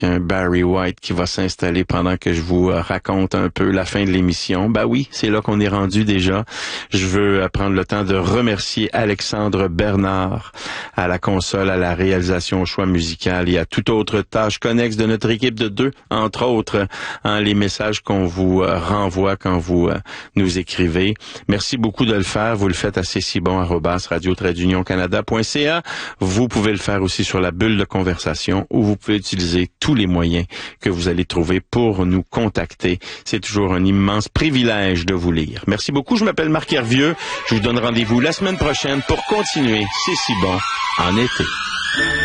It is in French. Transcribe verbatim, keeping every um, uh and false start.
Il y a un Barry White qui va s'installer pendant que je vous raconte un peu la fin de l'émission. Ben oui, c'est là qu'on est rendu déjà. Je veux prendre le temps de remercier Alexandre Bernard à la console, à la réalisation, au choix musical et à toute autre tâche connexe de notre équipe de deux, entre autres, hein, les messages qu'on vous euh, renvoie quand vous euh, nous écrivez. Merci beaucoup de le faire. Vous le faites à cécibon arobase radio tiret union canada point c a. Vous pouvez le faire aussi sur la bulle de conversation où vous pouvez utiliser tous les moyens que vous allez trouver pour nous contacter. C'est toujours un immense privilège de vous lire. Merci beaucoup. Je m'appelle Marc Hervieux. Je vous donne rendez-vous la semaine prochaine pour continuer C'est si bon en été.